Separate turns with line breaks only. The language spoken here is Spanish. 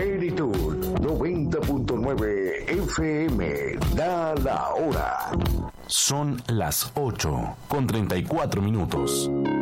Plenitud 90.9 FM. Da la hora.
Son las 8:34.